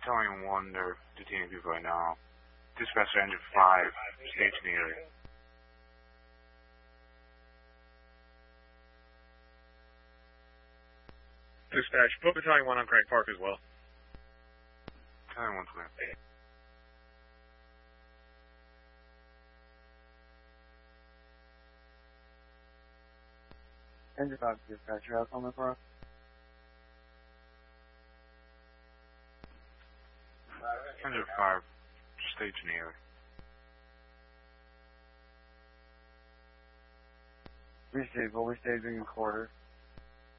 Battalion 1, they're detaining people right now. Dispatch Engine 5, stage in the area. Dispatch, put Battalion 1 on Crank Park as well. Battalion 1's clear. Engine 5 dispatch, you have something for us? Engine 5, stage in the area. Receive, will we staging in quarter?